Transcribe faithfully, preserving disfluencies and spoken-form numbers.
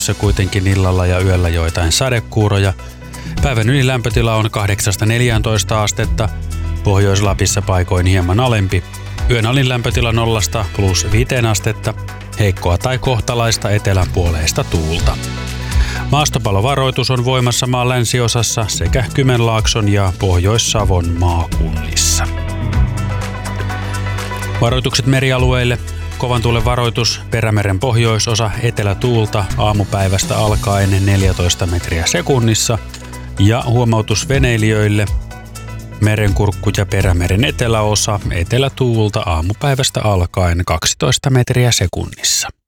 se kuitenkin illalla ja yöllä joitain sadekuuroja. Päivän ylilämpötila on kahdeksasta neljääntoista astetta, Pohjois-Lapissa paikoin hieman alempi. Yön alin lämpötila nollasta plus viiteen astetta, heikkoa tai kohtalaista etelänpuoleista tuulta. Maastopalovaroitus on voimassa maan länsiosassa sekä Kymenlaakson ja Pohjois-Savon maakunnissa. Varoitukset merialueille. Kovan tuulen varoitus Perämeren pohjoisosa etelätuulta aamupäivästä alkaen neljätoista metriä sekunnissa. Ja huomautus veneilijöille. Merenkurkku ja Perämeren eteläosa etelätuulta aamupäivästä alkaen kaksitoista metriä sekunnissa.